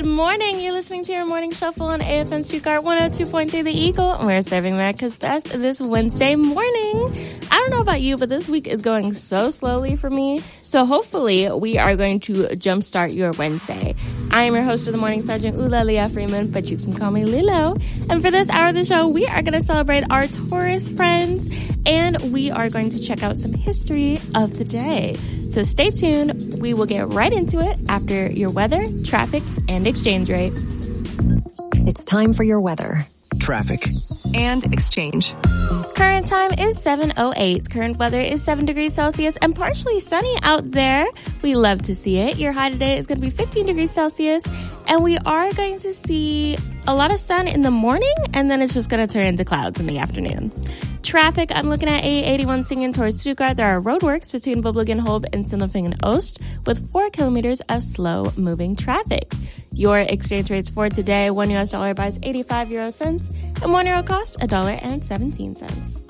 Good morning. You're listening to your morning shuffle on AFN Stuttgart 102.3 The Eagle. And we're serving America's best this Wednesday morning. I don't know about you, but this week is going so slowly for me. So hopefully we are going to jumpstart your Wednesday. I am your host of the morning, Sergeant Ula Leah Freeman, but you can call me Lilo. And for this hour of the show, we are going to celebrate our Taurus friends, and we are going to check out some history of the day. So stay tuned. We will get right into it after your weather, traffic, and exchange rate. It's time for your weather, traffic, and exchange. Current time is 7:08. Current weather is 7 degrees Celsius and partially sunny out there. We love to see it. Your high today is going to be 15 degrees Celsius, and we are going to see a lot of sun in the morning, and then it's just going to turn into clouds in the afternoon. Traffic, I'm looking at A81 Singen towards Stuttgart. There are roadworks between Böblingen-Holb and Sindelfingen-Ost with 4 kilometers of slow-moving traffic. Your exchange rates for today, $1 buys 85 euro cents, and €1 costs $1.17.